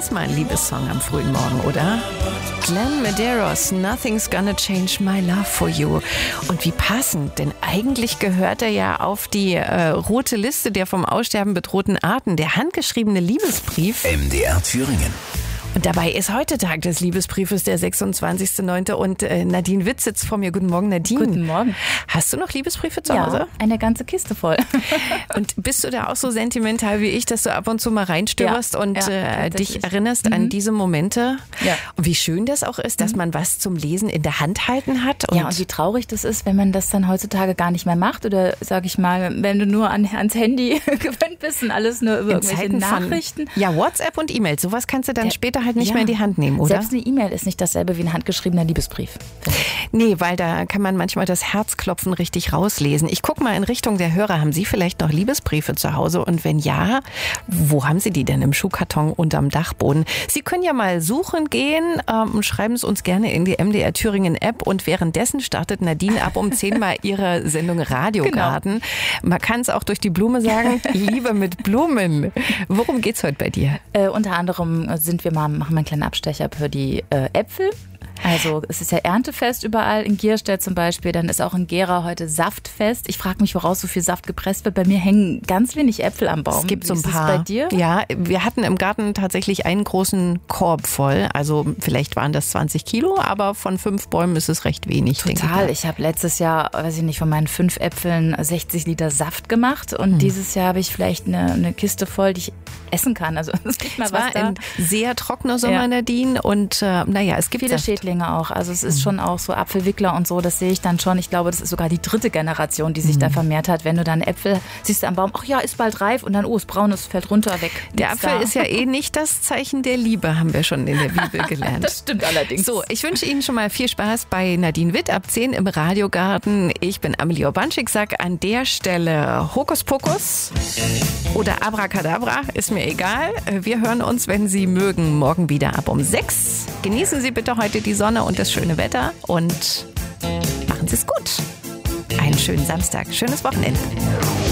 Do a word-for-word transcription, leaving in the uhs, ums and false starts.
ist mal ein Liebessong am frühen Morgen, oder? Glenn Medeiros, Nothing's Gonna Change My Love For You. Und wie passend, denn eigentlich gehört er ja auf die äh, rote Liste der vom Aussterben bedrohten Arten, der handgeschriebene Liebesbrief. M D R Thüringen. Und dabei ist heute Tag des Liebesbriefes, der sechsundzwanzigster neunte Und äh, Nadine Witt sitzt vor mir. Guten Morgen, Nadine. Guten Morgen. Hast du noch Liebesbriefe zu ja, Hause? Eine ganze Kiste voll. Und bist du da auch so sentimental wie ich, dass du ab und zu mal reinstöberst ja, und ja, äh, dich erinnerst mhm. an diese Momente? Ja. Und wie schön das auch ist, dass man was zum Lesen in der Hand halten hat. Und ja, und wie traurig das ist, wenn man das dann heutzutage gar nicht mehr macht. Oder, sag ich mal, wenn du nur an, ans Handy gewöhnt bist und alles nur über irgendwelche Zeiten Nachrichten. Von, ja, WhatsApp und E-Mail. Sowas kannst du dann Ja, später halt nicht ja. mehr in die Hand nehmen, oder? Selbst eine E-Mail ist nicht dasselbe wie ein handgeschriebener Liebesbrief. Nee, weil da kann man manchmal das Herzklopfen richtig rauslesen. Ich gucke mal in Richtung der Hörer. Haben Sie vielleicht noch Liebesbriefe zu Hause? Und wenn ja, wo haben Sie die denn? Im Schuhkarton unterm Dachboden? Sie können ja mal suchen gehen ähm, und schreiben es uns gerne in die M D R Thüringen App. Und währenddessen startet Nadine ab um zehn mal ihre Sendung Radiogarten. Genau. Man kann es auch durch die Blume sagen, Liebe mit Blumen. Worum geht's heute bei dir? Äh, unter anderem sind wir mal, machen wir einen kleinen Abstecher für die äh, Äpfel. Also es ist ja Erntefest überall, in Gierstedt zum Beispiel, dann ist auch in Gera heute Saftfest. Ich frage mich, woraus so viel Saft gepresst wird. Bei mir hängen ganz wenig Äpfel am Baum. Es gibt so ein Wie ist paar. das bei dir? Ja, wir hatten im Garten tatsächlich einen großen Korb voll. Also vielleicht waren das zwanzig Kilo, aber von fünf Bäumen ist es recht wenig. Total. Ich, ich habe letztes Jahr, weiß ich nicht, von meinen fünf Äpfeln sechzig Liter Saft gemacht und hm. dieses Jahr habe ich vielleicht eine, eine Kiste voll, die ich essen kann. Also es gibt mal es was war da. ein sehr trockener Sommer, Ja. Nadine, und äh, naja, es gibt Viele Saft. Schädlinge auch. Also es ist mhm. schon auch so Apfelwickler und so, das sehe ich dann schon. Ich glaube, das ist sogar die dritte Generation, die sich mhm. da vermehrt hat. Wenn du dann Äpfel siehst du am Baum, ach ja, ist bald reif und dann, oh, es braun, es fällt runter, weg. Der Nichts Apfel da. ist ja eh nicht das Zeichen der Liebe, haben wir schon in der Bibel gelernt. Das stimmt allerdings. So, ich wünsche Ihnen schon mal viel Spaß bei Nadine Witt ab zehn im Radiogarten. Ich bin Amelie Obanschik, sag an der Stelle Hokuspokus oder Abracadabra, ist mir egal. Wir hören uns, wenn Sie mögen, morgen wieder ab um sechs. Genießen Sie bitte heute die Sonne und das schöne Wetter und machen Sie es gut. Einen schönen Samstag, schönes Wochenende.